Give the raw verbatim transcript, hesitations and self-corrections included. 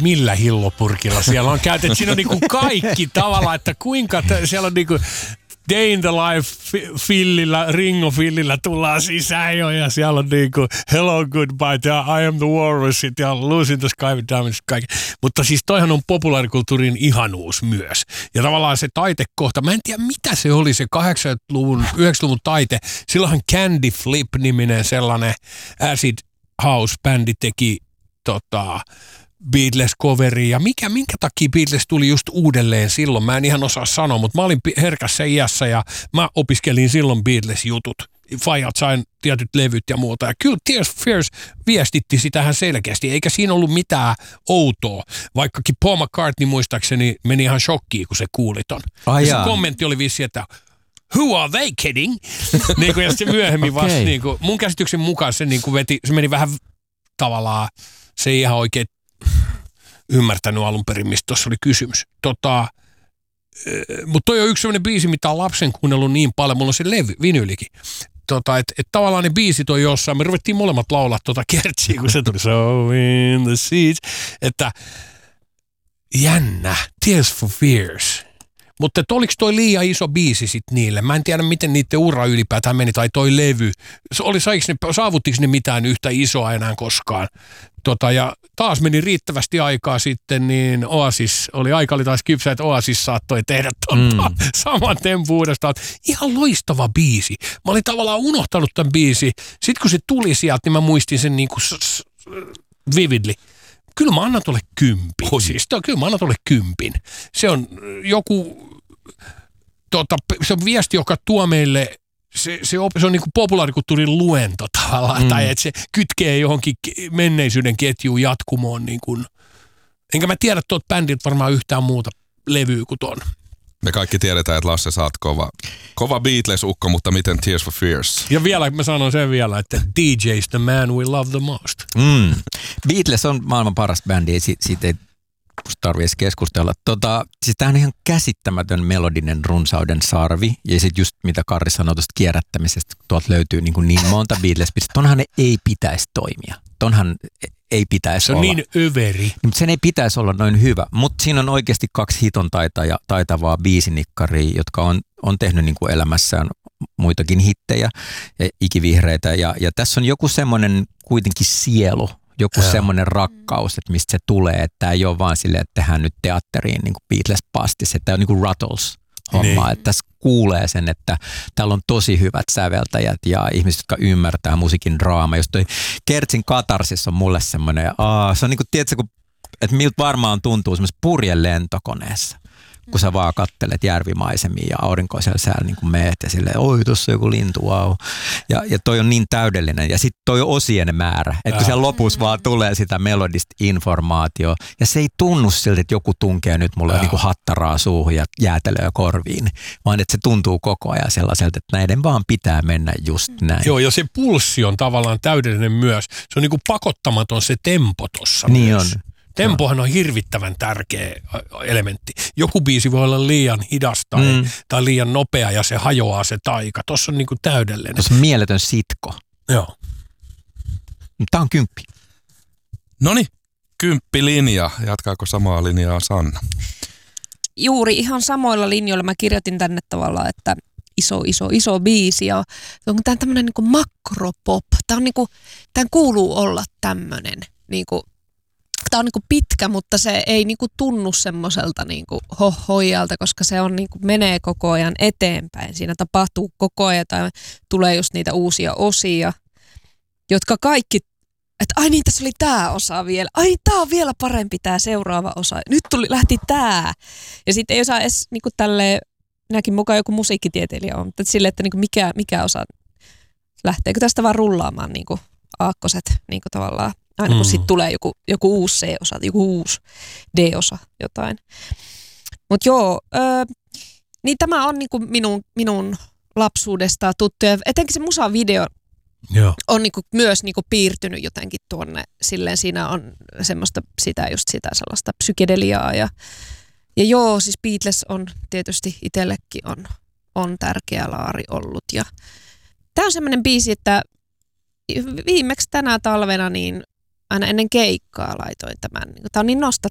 millä hillopurkilla siellä on käyty. Että siinä on niinku kaikki tavallaan, että kuinka, t- siellä on niinku Day in the Life fillillä, Ringo fillillä tullaan sisään jo ja siellä on niinku Hello Goodbye ja I am the Walrus ja Losing the Sky with Diamonds kaikki. Mutta siis toihan on populaarikulttuurin ihanuus myös. Ja tavallaan se taitekohta, mä en tiedä mitä se oli se kahdeksankymmentäluvun, yhdeksänkymmentäluvun taite. Silloinhan Candy Flip-niminen sellainen acid house-bändi teki tota Beatles-coveri ja mikä, minkä takia Beatles tuli just uudelleen silloin, mä en ihan osaa sanoa, mutta mä olin herkässä iässä ja mä opiskelin silloin Beatles-jutut. Fajat sain tietyt levyt ja muuta. Ja kyllä Tears for Fears viestitti sitähän selkeästi, eikä siinä ollut mitään outoa. Vaikkakin Paul McCartney muistaakseni meni ihan shokkiin, kun se kuuli ton. Ai ja se kommentti oli vissi, että who are they kidding? niin kuin, ja sitten myöhemmin vasta, okay. niin kuin, mun käsityksen mukaan se, niin kuin veti, se meni vähän tavallaan, se ei ihan oikein ymmärtänyt alun perin, mistä tuossa oli kysymys. Tota, mutta toi on yksi sellainen biisi, mitä on lapsen kuunnellut niin paljon, mulla on se levy, vinylikin. Tota, että et tavallaan ne biisit on jossain, me ruvettiin molemmat laulaa tota kertsiä, kun se tuli so in the seats, että jännä, Tears for Fears. Mutta oliko toi liian iso biisi sitten niille? Mä en tiedä, miten niiden ura ylipäätään meni, tai toi levy. Oli, ne, saavuttiko ne mitään yhtä isoa enää koskaan? Tota, ja taas meni riittävästi aikaa sitten, niin Oasis, oli aika oli taas kypsä, että Oasis saattoi tehdä tota mm. saman tempun uudestaan. Ihan loistava biisi. Mä olin tavallaan unohtanut tämän biisi. Sitten kun se tuli sieltä, niin mä muistin sen niin kuin s- s- vividly. Kyllä mä annan tuolle kympin. Siis, to, kyllä mä annan tuolle kympin. Se on joku, tota, se on viesti, joka tuo meille, se, se, on, se on niin kuin populaarikulttuurin luento tavallaan, mm. tai että se kytkee johonkin menneisyyden ketjuun jatkumoon. Niin kuin. Enkä mä tiedä tuolta bändiltä varmaan yhtään muuta levyä kuin ton. Me kaikki tiedetään, että Lasse, sä oot kova, kova Beatles-ukko, mutta miten Tears for Fears? Ja vielä, mä sanon sen vielä, että D J's the man we love the most. Mm. Beatles on maailman paras bändi, siitä, siitä ei tarvitse keskustella. Tota, siis tämähän on ihan käsittämätön melodinen runsauden sarvi, ja sitten just mitä Karri sanoi tuosta kierrättämisestä, tuolta löytyy niin, kuin niin monta Beatles-pistettä. Tonhan ne ei pitäisi toimia. Tonhan ei pitäisi se on olla. niin överi. Mutta sen ei pitäisi olla noin hyvä. Mutta siinä on oikeasti kaksi hiton taitaja, taitavaa biisinikkaria, jotka on, on tehnyt niin kuin elämässään muitakin hittejä ja ikivihreitä. Ja, ja tässä on joku semmoinen kuitenkin sielu, joku ja. semmoinen rakkaus, että mistä se tulee. Että tämä ei ole vaan silleen, että tehdään nyt teatteriin niin kuin Beatles-pastis. Että tämä on niin kuin Ruttles homma. Niin. Että tässä kuulee sen, että täällä on tosi hyvät säveltäjät ja ihmiset, jotka ymmärtää musiikin draama. Jos toi Kertsin katarsis on mulle semmoinen, aa, se on niin kuin, tiedätkö, kun, että miltä varmaan tuntuu semmoisessa purjen lentokoneessa, kun sä vaan kattelet järvimaisemia ja aurinkoisella säällä niin kuin meet ja silleen, oi, tuossa on joku lintu, wow. Ja, ja toi on niin täydellinen. Ja sitten toi osien määrä, että kun siellä lopussa vaan tulee sitä melodista informaatio ja se ei tunnu siltä, että joku tunkee nyt mulle niin kuin hattaraa suuhun ja jäätelöä korviin, vaan että se tuntuu koko ajan sellaiselta, että näiden vaan pitää mennä just näin. Joo, ja se pulssi on tavallaan täydellinen myös. Se on niin kuin pakottamaton se tempo tossa niin myös. On. Tempohan on hirvittävän tärkeä elementti. Joku biisi voi olla liian hidas tai, mm. tai liian nopea ja se hajoaa se taika. Tuossa on niinku täydellinen. Tuossa on mieletön sitko. Joo. Tämä on kymppi. Noniin, kymppilinja. Jatkaako samaa linjaa Sanna? Juuri ihan samoilla linjoilla mä kirjoitin tänne tavallaan, että iso, iso, iso biisi. Ja onko tämä tämmöinen niinku makropop? Tämä on niinku, tämän kuuluu olla tämmöinen niinku. Tämä on niinku pitkä, mutta se ei niinku tunnu semmoiselta niinku hohoijalta, koska se on niinku menee koko ajan eteenpäin. Siinä tapahtuu koko ajan tai tulee just niitä uusia osia, jotka kaikki, että ai niin, tässä oli tämä osa vielä. Ai tämä on vielä parempi tämä seuraava osa. Nyt tuli, lähti tämä. Ja sitten ei osaa edes niinku tälleen, minäkin mukaan joku musiikkitieteilijä on, mutta silleen, että niinku mikä, mikä osa, lähteekö tästä vaan rullaamaan niinku aakkoset niinku tavallaan. Aina kun mm. sitten tulee joku, joku uusi C-osa, joku uusi D-osa, jotain. Mutta joo, öö, niin tämä on niinku minun, minun lapsuudesta tuttu. Ja etenkin se musavideo joo. on niinku myös niinku piirtynyt jotenkin tuonne. Silleen siinä on semmoista sitä just sitä sellaista psykedeliaa. Ja, ja joo, siis Beatles on tietysti itsellekin on, on tärkeä laari ollut. Ja tämä on semmoinen biisi, että viimeksi tänä talvena niin aina ennen keikkaa laitoin tämän. Tämä on niin